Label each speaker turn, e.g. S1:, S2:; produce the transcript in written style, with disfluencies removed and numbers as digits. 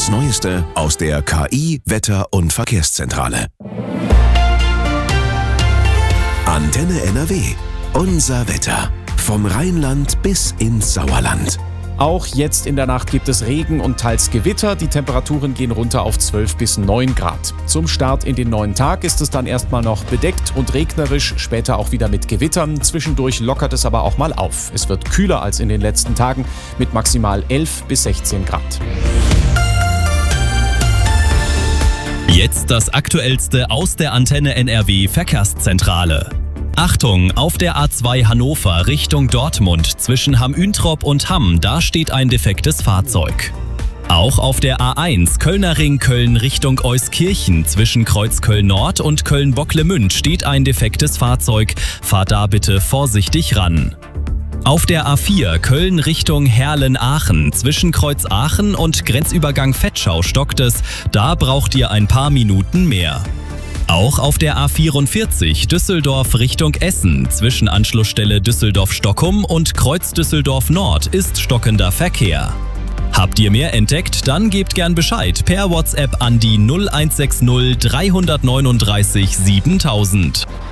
S1: Das Neueste aus der KI, Wetter- und Verkehrszentrale. Antenne NRW. Unser Wetter. Vom Rheinland bis ins Sauerland.
S2: Auch jetzt in der Nacht gibt es Regen und teils Gewitter. Die Temperaturen gehen runter auf 12 bis 9 Grad. Zum Start in den neuen Tag ist es dann erstmal noch bedeckt und regnerisch, später auch wieder mit Gewittern. Zwischendurch lockert es aber auch mal auf. Es wird kühler als in den letzten Tagen mit maximal 11 bis 16 Grad.
S3: Jetzt das Aktuellste aus der Antenne NRW Verkehrszentrale. Achtung, auf der A2 Hannover Richtung Dortmund zwischen Hamm-Üntrop und Hamm, da steht ein defektes Fahrzeug. Auch auf der A1 Kölner Ring Köln Richtung Euskirchen zwischen Kreuzköln Nord und Köln-Bocklemünd steht ein defektes Fahrzeug. Fahrt da bitte vorsichtig ran. Auf der A4 Köln Richtung Herlen-Aachen zwischen Kreuz Aachen und Grenzübergang Vetschau stockt es, da braucht ihr ein paar Minuten mehr. Auch auf der A44 Düsseldorf Richtung Essen zwischen Anschlussstelle Düsseldorf-Stockum und Kreuz Düsseldorf Nord ist stockender Verkehr. Habt ihr mehr entdeckt? Dann gebt gern Bescheid per WhatsApp an die 0160 339 7000.